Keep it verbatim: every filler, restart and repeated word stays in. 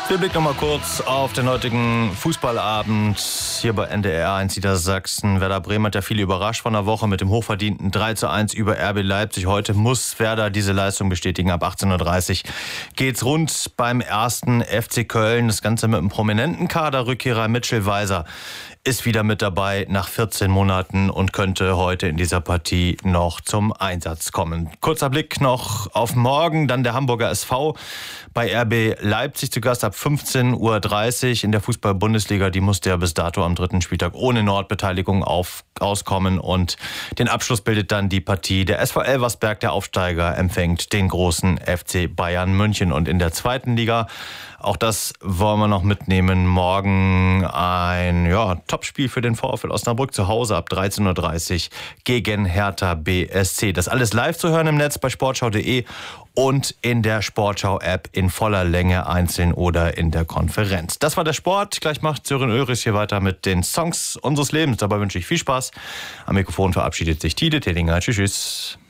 Wir blicken noch mal kurz auf den heutigen Fußballabend hier bei N D R eins Niedersachsen. Werder Bremen hat ja viele überrascht von der Woche mit dem hochverdienten drei zu eins über R B Leipzig. Heute muss Werder diese Leistung bestätigen. Ab achtzehn Uhr dreißig geht's rund beim ersten F C Köln. Das Ganze mit einem prominenten Kader. Rückkehrer Mitchell Weiser ist wieder mit dabei nach vierzehn Monaten und könnte heute in dieser Partie noch zum Einsatz kommen. Kurzer Blick noch auf morgen, dann der Hamburger S V bei R B Leipzig zu Gast ab fünfzehn Uhr dreißig in der Fußball-Bundesliga. Die musste ja bis dato am dritten Spieltag ohne Nordbeteiligung auf, auskommen und den Abschluss bildet dann die Partie. Der S V Elversberg, der Aufsteiger, empfängt den großen F C Bayern München. Und in der zweiten Liga, auch das wollen wir noch mitnehmen, morgen ein ja, Topspiel für den VfL Osnabrück zu Hause ab dreizehn Uhr dreißig gegen Hertha B S C. Das alles live zu hören im Netz bei sportschau punkt de und in der Sportschau-App in voller Länge einzeln oder in der Konferenz. Das war der Sport. Gleich macht Sören Ulrich hier weiter mit den Songs unseres Lebens. Dabei wünsche ich viel Spaß. Am Mikrofon verabschiedet sich Tide Tellinger. Tschüss, tschüss.